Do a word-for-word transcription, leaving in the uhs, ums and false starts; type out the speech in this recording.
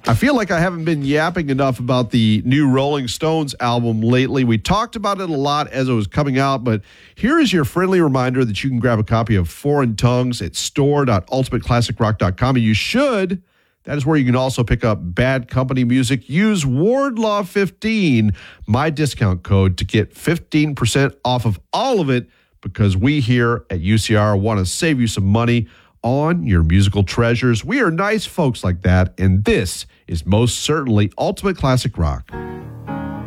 I feel like I haven't been yapping enough about the new Rolling Stones album lately. We talked about it a lot as it was coming out, but here is your friendly reminder that you can grab a copy of Foreign Tongues at store dot ultimate classic rock dot com, and you should. That is where you can also pick up Bad Company music. Use Wardlaw fifteen, my discount code, to get fifteen percent off of all of it, because we here at U C R want to save you some money on your musical treasures. We are nice folks like that, and this is most certainly Ultimate Classic Rock.